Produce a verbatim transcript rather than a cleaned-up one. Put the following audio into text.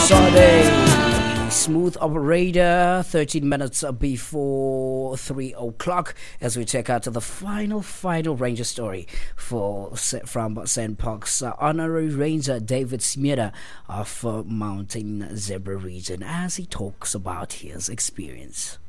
Sunday, Smooth Operator, thirteen minutes before three o'clock as we check out the final, final ranger story for from Saint Park's uh, Honorary Ranger David Smith of uh, Mountain Zebra region as he talks about his experience.